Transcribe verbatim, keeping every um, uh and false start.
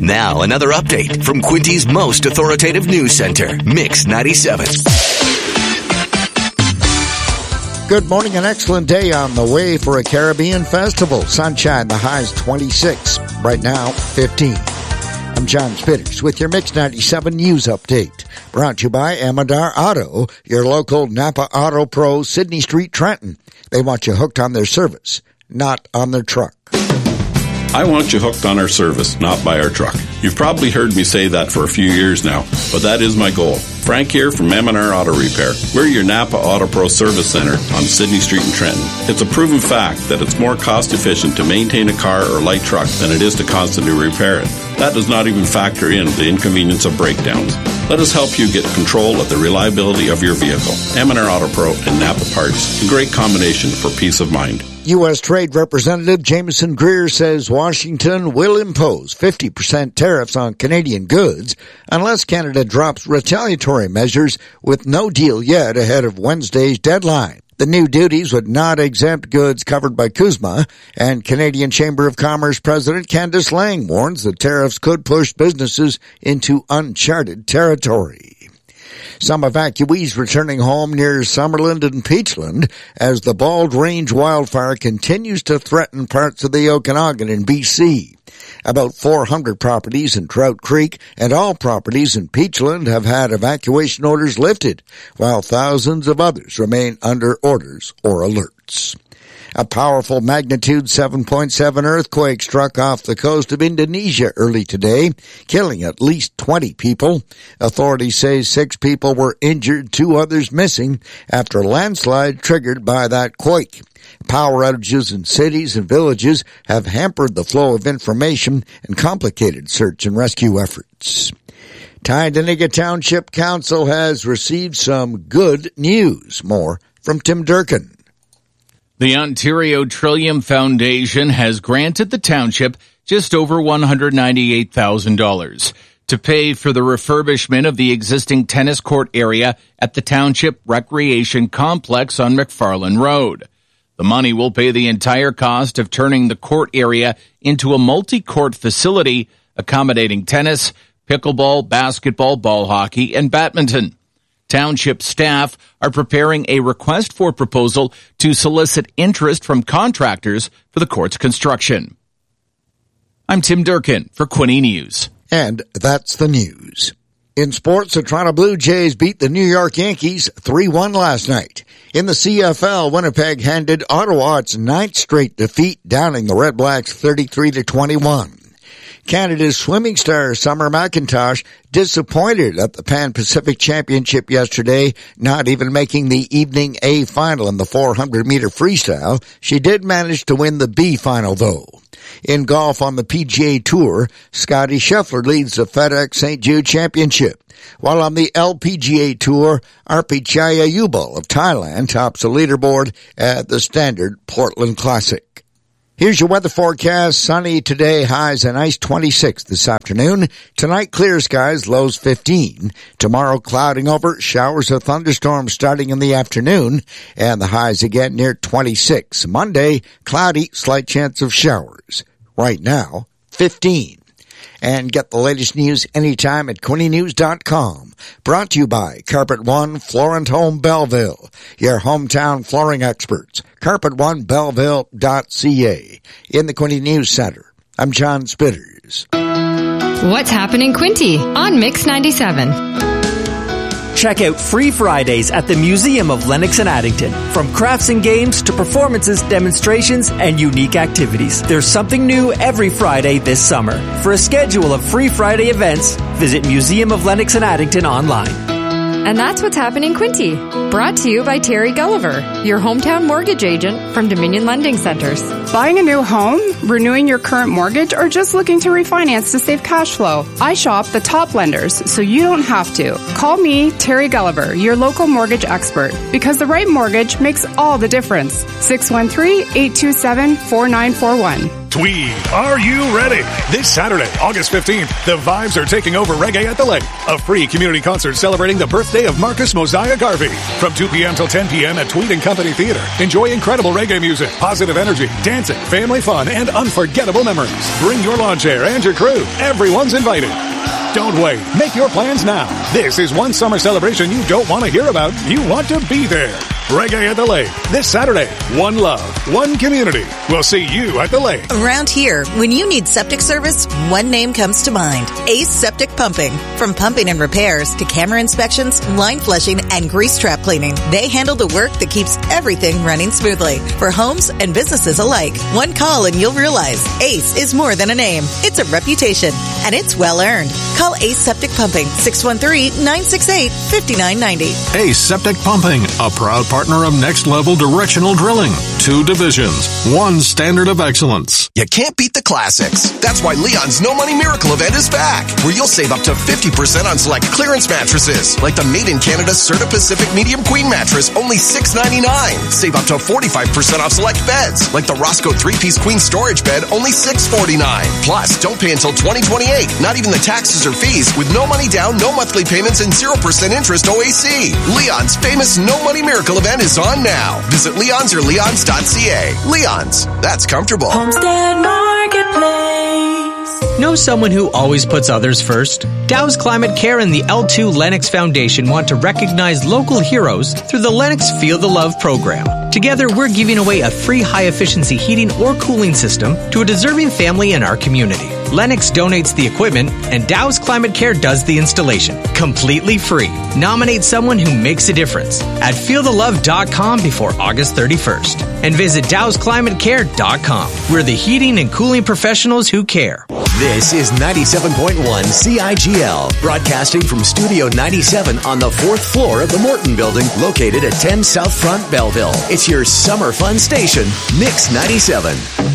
Now, another update from Quinty's most authoritative news center, Mix ninety-seven. Good morning, an excellent day on the way for a Caribbean festival. Sunshine, the high's twenty-six, right now fifteen. I'm John Spitters with your Mix ninety-seven news update. Brought to you by Amadar Auto, your local Napa Auto Pro, Sydney Street, Trenton. They want you hooked on their service, not on their truck. I want you hooked on our service, not by our truck. You've probably heard me say that for a few years now, but that is my goal. Frank here from M and R Auto Repair. We're your Napa Auto Pro Service Center on Sydney Street in Trenton. It's a proven fact that it's more cost efficient to maintain a car or light truck than it is to constantly repair it. That does not even factor in the inconvenience of breakdowns. Let us help you get control of the reliability of your vehicle. M and R Auto Pro and Napa Parts. A great combination for peace of mind. U S. Trade Representative Jameson Greer says Washington will impose fifty percent tariffs on Canadian goods unless Canada drops retaliatory measures, with no deal yet ahead of Wednesday's deadline. The new duties would not exempt goods covered by CUSMA, and Canadian Chamber of Commerce President Candice Lang warns that tariffs could push businesses into uncharted territory. Some evacuees returning home near Summerland and Peachland as the Bald Range wildfire continues to threaten parts of the Okanagan in B C. About four hundred properties in Trout Creek and all properties in Peachland have had evacuation orders lifted, while thousands of others remain under orders or alerts. A powerful magnitude seven point seven earthquake struck off the coast of Indonesia early today, killing at least twenty people. Authorities say six people were injured, two others missing, after a landslide triggered by that quake. Power outages in cities and villages have hampered the flow of information and complicated search and rescue efforts. Tyndonega Township Council has received some good news. More from Tim Durkin. The Ontario Trillium Foundation has granted the township just over one hundred ninety-eight thousand dollars to pay for the refurbishment of the existing tennis court area at the Township Recreation Complex on McFarland Road. The money will pay the entire cost of turning the court area into a multi-court facility accommodating tennis, pickleball, basketball, ball hockey, and badminton. Township staff are preparing a request for proposal to solicit interest from contractors for the court's construction. I'm Tim Durkin for Quinty News. And that's the news. In sports, the Toronto Blue Jays beat the New York Yankees three one last night. In the C F L, Winnipeg handed Ottawa its ninth straight defeat, downing the Red Blacks thirty-three to twenty-one. Canada's swimming star Summer McIntosh disappointed at the Pan Pacific Championship yesterday, not even making the evening A final in the four hundred meter freestyle. She did manage to win the B final, though. In golf on the P G A Tour, Scottie Scheffler leads the FedEx Saint Jude Championship, while on the L P G A Tour, Arpichaya Yubal of Thailand tops the leaderboard at the Standard Portland Classic. Here's your weather forecast. Sunny today, highs a nice twenty-six this afternoon. Tonight, clear skies, lows fifteen. Tomorrow, clouding over, showers or thunderstorms starting in the afternoon, and the highs again near twenty-six. Monday, cloudy, slight chance of showers. Right now, fifteen. And get the latest news anytime at Quinty News dot com. Brought to you by Carpet One Florent Home Belleville, your hometown flooring experts. Carpet One Belleville dot C A. In the Quinty News Center, I'm John Spitters. What's happening, Quinty on Mix ninety-seven? Check out Free Fridays at the Museum of Lennox and Addington. From crafts and games to performances, demonstrations, and unique activities, there's something new every Friday this summer. For a schedule of Free Friday events, visit Museum of Lennox and Addington online. And that's what's happening, Quinty. Brought to you by Terry Gulliver, your hometown mortgage agent from Dominion Lending Centers. Buying a new home, renewing your current mortgage, or just looking to refinance to save cash flow? I shop the top lenders, so you don't have to. Call me, Terry Gulliver, your local mortgage expert, because the right mortgage makes all the difference. six one three, eight two seven, four nine four one. Tweed, are you ready? This Saturday, August fifteenth, the vibes are taking over Reggae at the Lake, a free community concert celebrating the birthday of Marcus Mosiah Garvey. From two p.m. till ten p.m. at Tweed and Company Theater. Enjoy incredible reggae music, positive energy, dancing, family fun, and unforgettable memories. Bring your lawn chair and your crew. Everyone's invited. Don't wait. Make your plans now. This is one summer celebration you don't want to hear about. You want to be there. Reggae at the Lake. This Saturday. One love. One community. We'll see you at the lake. Around here, when you need septic service, one name comes to mind. Ace Septic Pumping. From pumping and repairs to camera inspections, line flushing, and grease trap cleaning, they handle the work that keeps everything running smoothly. For homes and businesses alike, one call and you'll realize Ace is more than a name. It's a reputation, and it's well earned. Call Ace Septic Pumping, six one three, nine six eight, five nine nine zero. Ace Septic Pumping, a proud partner of Next Level Directional Drilling. Two divisions, one standard of excellence. You can't beat the classics. That's why Leon's No Money Miracle event is back, where you'll save up to fifty percent on select clearance mattresses, like the Made in Canada Serta Pacific Medium Queen mattress, only six ninety-nine. Save up to forty-five percent off select beds, like the Roscoe three-piece Queen Storage Bed, only six forty-nine. Plus, don't pay until twenty twenty-eight, not even the taxes or fees, with no money down, no monthly payments, and zero percent interest O A C. Leon's famous No Money Miracle event is on now. Visit Leon's or leons dot c a. Leon's. That's comfortable. Homestead Marketplace. Know someone who always puts others first? Dow's Climate Care and the L two Lennox Foundation want to recognize local heroes through the Lennox Feel the Love program. Together, we're giving away a free high-efficiency heating or cooling system to a deserving family in our community. Lennox donates the equipment, and Dow's Climate Care does the installation, completely free. Nominate someone who makes a difference at feel the love dot com before August thirty-first. And visit dows climate care dot com. We're the heating and cooling professionals who care. This is ninety-seven point one C I G L, broadcasting from Studio ninety-seven on the fourth floor of the Morton Building, located at ten South Front, Belleville. It's your summer fun station, Mix ninety-seven.